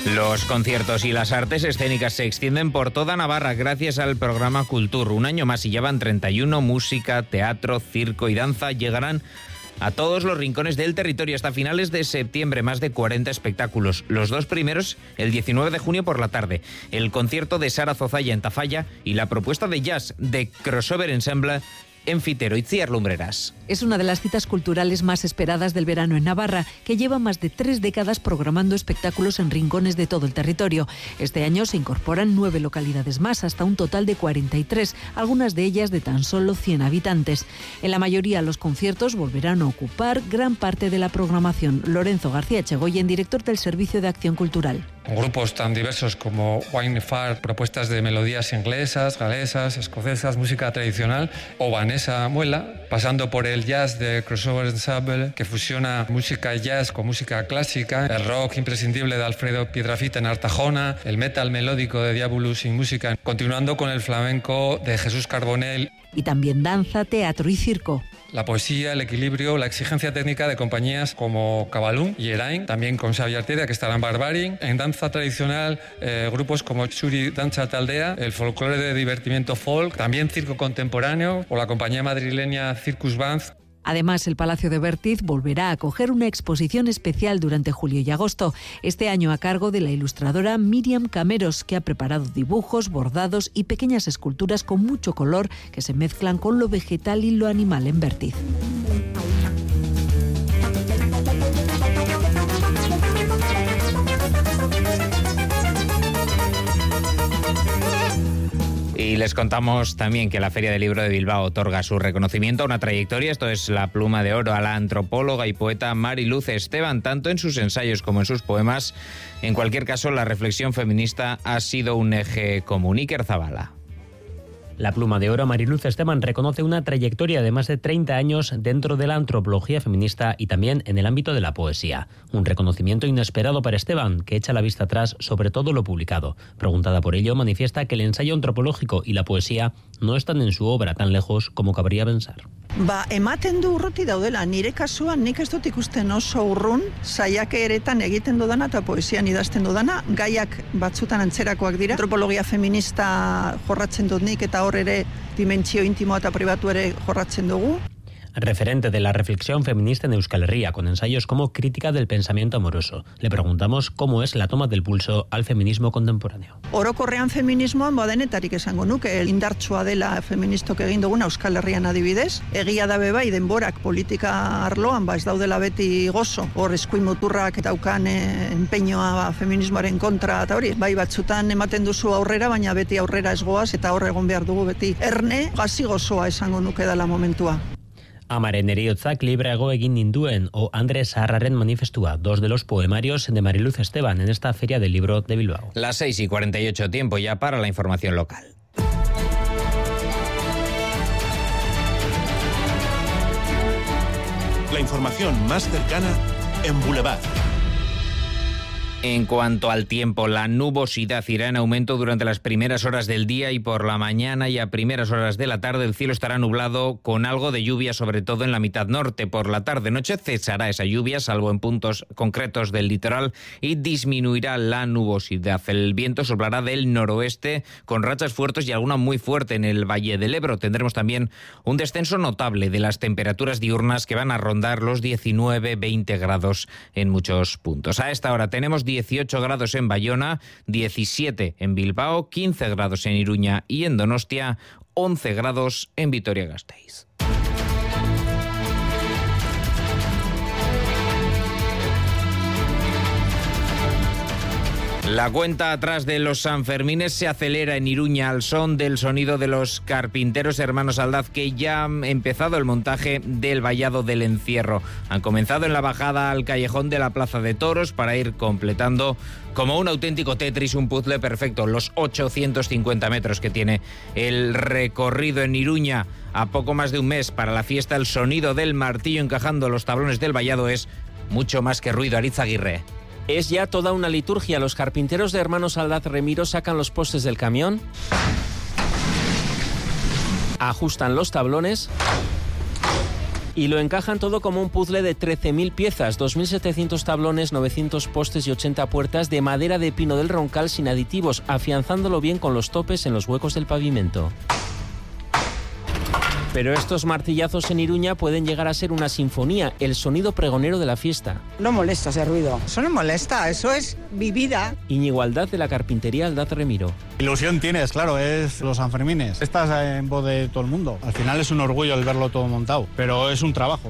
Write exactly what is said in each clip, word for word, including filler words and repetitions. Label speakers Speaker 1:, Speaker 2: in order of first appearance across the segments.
Speaker 1: Los conciertos y las artes escénicas se extienden por toda Navarra gracias al programa Cultur. Un año más y ya van treinta y uno, música, teatro, circo y danza llegarán a todos los rincones del territorio hasta finales de septiembre, más de cuarenta espectáculos. Los dos primeros el diecinueve de junio por la tarde, el concierto de Sara Zozaya en Tafalla y la propuesta de jazz de Crossover Ensemble en Fitero. Itziar Lumbreras.
Speaker 2: Es una de las citas culturales más esperadas del verano en Navarra, que lleva más de tres décadas programando espectáculos en rincones de todo el territorio. Este año se incorporan nueve localidades más, hasta un total de cuarenta y tres, algunas de ellas de tan solo cien habitantes. En la mayoría, los conciertos volverán a ocupar gran parte de la programación. Lorenzo García Echegoyen, director del Servicio de Acción Cultural.
Speaker 3: Grupos tan diversos como Wine Far, propuestas de melodías inglesas, galesas, escocesas, música tradicional, o Vanessa Muela, pasando por el jazz de Crossover Ensemble, que fusiona música jazz con música clásica, el rock imprescindible de Alfredo Piedrafita en Artajona, el metal melódico de Diabolus sin música, continuando con el flamenco de Jesús Carbonell.
Speaker 2: Y también danza, teatro y circo.
Speaker 3: La poesía, el equilibrio, la exigencia técnica de compañías como Cabalún y Erain, también con Xavi Arteria, que estará en Barbarin. En danza tradicional, eh, grupos como Churi Danza Taldea, el folclore de divertimiento folk, también circo contemporáneo o la compañía madrileña Circus Band.
Speaker 2: Además, el Palacio de Bertiz volverá a acoger una exposición especial durante julio y agosto, este año a cargo de la ilustradora Miriam Cameros, que ha preparado dibujos, bordados y pequeñas esculturas con mucho color que se mezclan con lo vegetal y lo animal en Bertiz.
Speaker 1: Y les contamos también que la Feria del Libro de Bilbao otorga su reconocimiento a una trayectoria. Esto es la pluma de oro a la antropóloga y poeta Mariluz Esteban, tanto en sus ensayos como en sus poemas. En cualquier caso, la reflexión feminista ha sido un eje común. Iker Zabala.
Speaker 4: La pluma de oro a Mariluz Esteban reconoce una trayectoria de más de treinta años dentro de la antropología feminista y también en el ámbito de la poesía. Un reconocimiento inesperado para Esteban, que echa la vista atrás sobre todo lo publicado. Preguntada por ello, manifiesta que el ensayo antropológico y la poesía no están en su obra tan lejos como cabría pensar.
Speaker 5: Ba, ematen du urruti daudela, nire kasuan nik ez dut ikusten oso urrun, saiakeretan egiten dudana eta poesian idazten dudana, gaiak batzutan antzerakoak dira. Antropologia feminista jorratzen dut nik eta hor ere dimentsio intimoa eta pribatu ere jorratzen dugu.
Speaker 4: Referente de la reflexión feminista en Euskal Herria, con ensayos como Crítica del pensamiento amoroso. Le preguntamos cómo es la toma del pulso al feminismo contemporáneo.
Speaker 5: Orokorrean feminismoan badenetarik esango nuke, indartsua dela feministok egin duguna Euskal Herrian adibidez. Egia da bai denborak politika arloan ba ez daudela beti gozo. Hor eskuin muturrak daukan eh, empeñoa feminismoaren kontra eta hori. Bai batzutan ematen duzu aurrera, baina beti aurrera ez goaz eta hor egon behar dugu beti. Erne, gazi gozoa esango nuke dela momentua.
Speaker 4: Amaren eriotzak libreago egin ninduen o Andrés Sarraren manifestua, dos de los poemarios de Mariluz Esteban en esta Feria del Libro de Bilbao.
Speaker 1: Las seis y cuarenta y ocho, tiempo ya para la información local.
Speaker 6: La información más cercana en Boulevard.
Speaker 1: En cuanto al tiempo, la nubosidad irá en aumento durante las primeras horas del día y por la mañana y a primeras horas de la tarde el cielo estará nublado con algo de lluvia, sobre todo en la mitad norte. Por la tarde-noche cesará esa lluvia, salvo en puntos concretos del litoral, y disminuirá la nubosidad. El viento soplará del noroeste con rachas fuertes y alguna muy fuerte en el Valle del Ebro. Tendremos también un descenso notable de las temperaturas diurnas que van a rondar los diecinueve veinte grados en muchos puntos. A esta hora tenemos dieciocho grados en Bayona, diecisiete en Bilbao, quince grados en Iruña y en Donostia, once grados en Vitoria-Gasteiz. La cuenta atrás de los Sanfermines se acelera en Iruña al son del sonido de los carpinteros hermanos Aldaz, que ya han empezado el montaje del vallado del encierro. Han comenzado en la bajada al callejón de la Plaza de Toros para ir completando como un auténtico Tetris, un puzzle perfecto, los ochocientos cincuenta metros que tiene el recorrido en Iruña. A poco más de un mes para la fiesta, el sonido del martillo encajando los tablones del vallado es mucho más que ruido. Aritz Aguirre.
Speaker 7: Es ya toda una liturgia. Los carpinteros de hermanos Aldaz Remiro sacan los postes del camión, ajustan los tablones Y lo encajan todo como un puzzle de trece mil piezas, dos mil setecientos tablones, novecientos postes y ochenta puertas de madera de pino del Roncal sin aditivos, afianzándolo bien con los topes en los huecos del pavimento. Pero estos martillazos en Iruña pueden llegar a ser una sinfonía, el sonido pregonero de la fiesta.
Speaker 8: No molesta ese ruido. Eso no molesta, eso es mi vida.
Speaker 7: Iñigualdad de la carpintería Aldaz Remiro.
Speaker 9: Ilusión tienes, claro, es los Sanfermines. Estás en voz de todo el mundo. Al final es un orgullo el verlo todo montado, pero es un trabajo.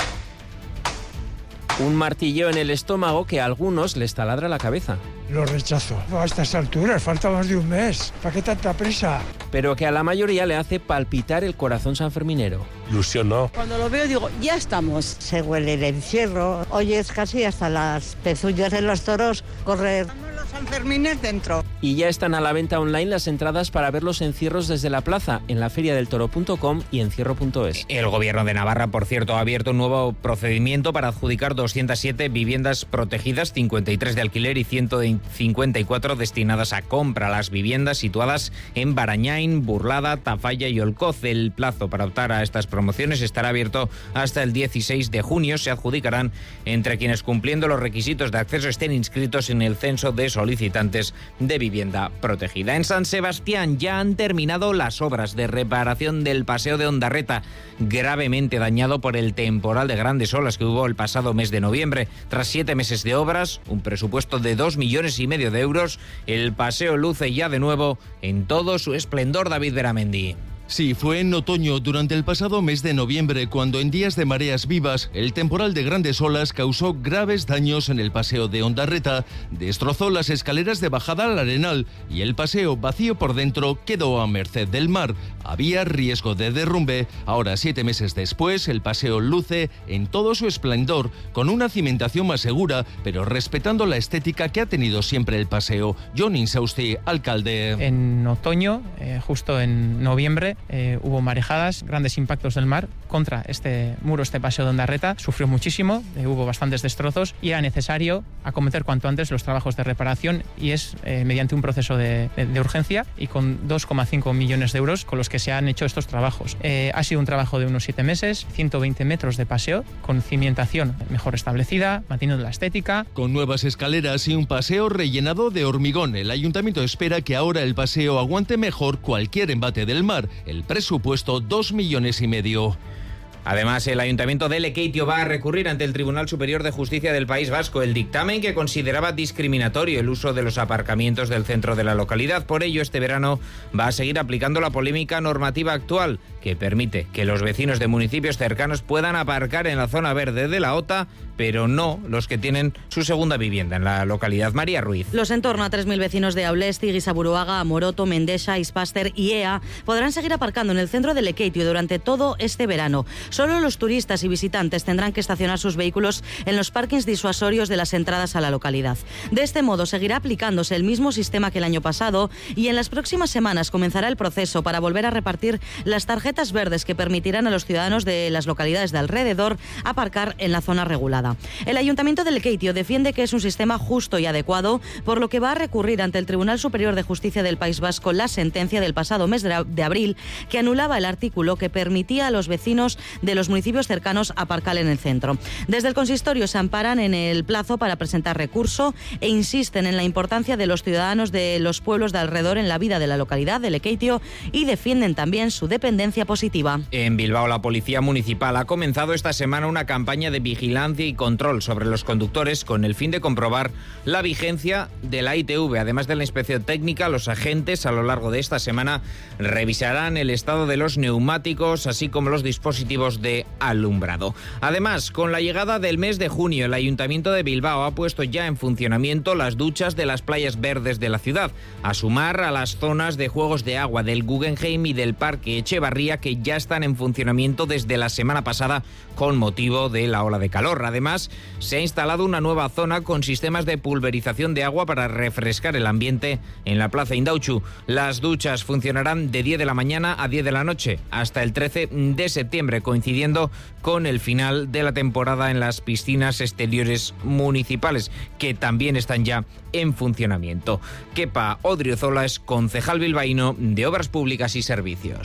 Speaker 7: Un martillo en el estómago que a algunos les taladra la cabeza.
Speaker 10: Lo rechazo. A estas alturas, falta más de un mes. ¿Para qué tanta prisa?
Speaker 7: Pero que a la mayoría le hace palpitar el corazón sanferminero.
Speaker 11: Ilusión, ¿no?
Speaker 8: Cuando lo veo digo, ya estamos.
Speaker 12: Se huele el encierro. Oyes casi hasta las pezuñas de los toros correr.
Speaker 8: Los sanfermines dentro.
Speaker 7: Y ya están a la venta online las entradas para ver los encierros desde la plaza en la feria del toro punto com y encierro punto es.
Speaker 1: El gobierno de Navarra, por cierto, ha abierto un nuevo procedimiento para adjudicar doscientas siete viviendas protegidas, cincuenta y tres de alquiler y ciento cincuenta y cuatro destinadas a compra. Las viviendas situadas en Barañáin, Burlada, Tafalla y Olcoz. El plazo para optar a estas promociones estará abierto hasta el dieciséis de junio. Se adjudicarán entre quienes, cumpliendo los requisitos de acceso, estén inscritos en el censo de solicitantes de vivienda protegida. En San Sebastián ya han terminado las obras de reparación del paseo de Ondarreta, gravemente dañado por el temporal de grandes olas que hubo el pasado mes de noviembre. Tras siete meses de obras, un presupuesto de dos millones y medio de euros, el paseo luce ya de nuevo en todo su esplendor. David Beramendi.
Speaker 13: Sí, fue en otoño, durante el pasado mes de noviembre, cuando en días de mareas vivas, el temporal de grandes olas causó graves daños en el paseo de Ondarreta, destrozó las escaleras de bajada al Arenal y el paseo, vacío por dentro, quedó a merced del mar. Había riesgo de derrumbe. Ahora, siete meses después, el paseo luce en todo su esplendor, con una cimentación más segura, pero respetando la estética que ha tenido siempre el paseo. Jon Insausti, alcalde.
Speaker 14: En otoño, eh, justo en noviembre, Eh, hubo marejadas, grandes impactos del mar contra este muro, este paseo de Ondarreta. Sufrió muchísimo, eh, hubo bastantes destrozos y era necesario acometer cuanto antes los trabajos de reparación, y es eh, mediante un proceso de, de, de urgencia y con dos coma cinco millones de euros con los que se han hecho estos trabajos. Eh, ha sido un trabajo de unos siete meses, ciento veinte metros de paseo con cimentación mejor establecida, manteniendo la estética.
Speaker 13: Con nuevas escaleras y un paseo rellenado de hormigón, el ayuntamiento espera que ahora el paseo aguante mejor cualquier embate del mar. El presupuesto, dos millones y medio.
Speaker 1: Además, el Ayuntamiento de Lekeitio va a recurrir ante el Tribunal Superior de Justicia del País Vasco el dictamen que consideraba discriminatorio el uso de los aparcamientos del centro de la localidad. Por ello, este verano va a seguir aplicando la polémica normativa actual, que permite que los vecinos de municipios cercanos puedan aparcar en la zona verde de la OTA, pero no los que tienen su segunda vivienda en la localidad. María Ruiz.
Speaker 15: Los en torno a tres mil vecinos de Aulesti, Guisaburuaga, Amoroto, Mendexa, Ispaster y Ea podrán seguir aparcando en el centro de Lekeitio durante todo este verano. Solo los turistas y visitantes tendrán que estacionar sus vehículos en los parkings disuasorios de las entradas a la localidad. De este modo seguirá aplicándose el mismo sistema que el año pasado, y en las próximas semanas comenzará el proceso para volver a repartir las tarjetas verdes que permitirán a los ciudadanos de las localidades de alrededor aparcar en la zona regulada. El Ayuntamiento de Lekeitio defiende que es un sistema justo y adecuado, por lo que va a recurrir ante el Tribunal Superior de Justicia del País Vasco la sentencia del pasado mes de abril que anulaba el artículo que permitía a los vecinos de los municipios cercanos aparcar en el centro. Desde el consistorio se amparan en el plazo para presentar recurso e insisten en la importancia de los ciudadanos de los pueblos de alrededor en la vida de la localidad de Lekeitio y defienden también su dependencia positiva.
Speaker 1: En Bilbao, la Policía Municipal ha comenzado esta semana una campaña de vigilancia y control sobre los conductores con el fin de comprobar la vigencia de la I T V. Además de la inspección técnica, los agentes a lo largo de esta semana revisarán el estado de los neumáticos, así como los dispositivos de alumbrado. Además, con la llegada del mes de junio, el Ayuntamiento de Bilbao ha puesto ya en funcionamiento las duchas de las playas verdes de la ciudad, a sumar a las zonas de juegos de agua del Guggenheim y del Parque Echevarría, que ya están en funcionamiento desde la semana pasada con motivo de la ola de calor. Además, se ha instalado una nueva zona con sistemas de pulverización de agua para refrescar el ambiente en la Plaza Indautxu. Las duchas funcionarán de diez de la mañana a diez de la noche hasta el trece de septiembre, coincidiendo con el final de la temporada en las piscinas exteriores municipales, que también están ya en funcionamiento. Kepa Odriozola es concejal bilbaíno de Obras Públicas y Servicios.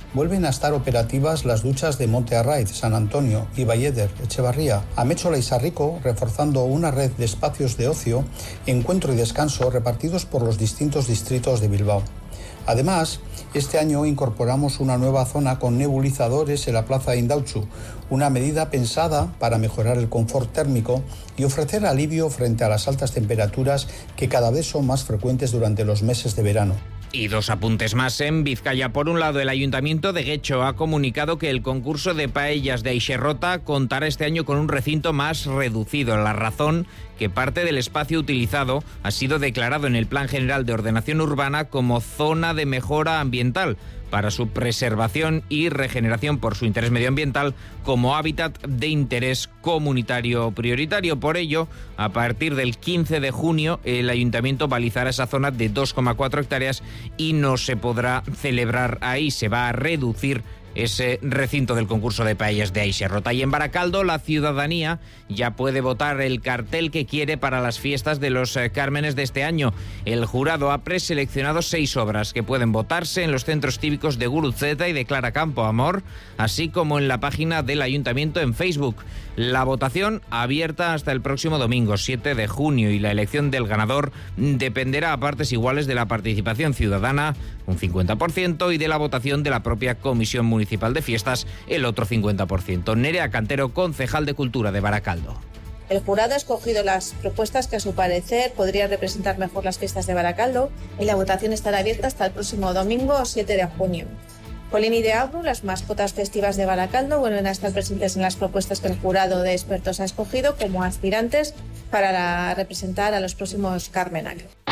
Speaker 11: vuelven a estar operativas las duchas de Monte Arraiz, San Antonio, Ibaieder, Echevarría, Améchola y Sarrico, reforzando una red de espacios de ocio, encuentro y descanso repartidos por los distintos distritos de Bilbao. Además, este año incorporamos una nueva zona con nebulizadores en la plaza de Indautxu, una medida pensada para mejorar el confort térmico y ofrecer alivio frente a las altas temperaturas que cada vez son más frecuentes durante los meses de verano.
Speaker 1: Y dos apuntes más en Vizcaya. Por un lado, el Ayuntamiento de Guecho ha comunicado que el concurso de paellas de Aixerrota contará este año con un recinto más reducido. La razón, que parte del espacio utilizado ha sido declarado en el Plan General de Ordenación Urbana como zona de mejora ambiental, para su preservación y regeneración por su interés medioambiental como hábitat de interés comunitario prioritario. Por ello, a partir del quince de junio, el Ayuntamiento balizará esa zona de dos coma cuatro hectáreas y no se podrá celebrar ahí. Se va a reducir ese recinto del concurso de paellas de Aixerrota. Y en Baracaldo, la ciudadanía ya puede votar el cartel que quiere para las fiestas de los eh, Cármenes de este año. El jurado ha preseleccionado seis obras que pueden votarse en los centros cívicos de Gurutzeta y de Clara Campo Amor, así como en la página del Ayuntamiento en Facebook. La votación abierta hasta el próximo domingo, siete de junio, y la elección del ganador dependerá a partes iguales de la participación ciudadana, un cincuenta por ciento, y de la votación de la propia Comisión Municipal de Fiestas, el otro cincuenta por ciento. Nerea Cantero, concejal de Cultura de Baracaldo.
Speaker 16: El jurado ha escogido las propuestas que a su parecer podrían representar mejor las fiestas de Baracaldo y la votación estará abierta hasta el próximo domingo siete de junio. Colín y de Abru, las mascotas festivas de Baracaldo, vuelven a estar presentes en las propuestas que el jurado de expertos ha escogido como aspirantes para representar a los próximos Carmenac.